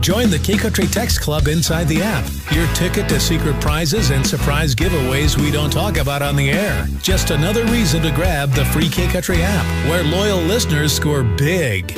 Join the Kay Country Text Club inside the app. Your ticket to secret prizes and surprise giveaways we don't talk about on the air. Just another reason to grab the free Kay Country app, where loyal listeners score big.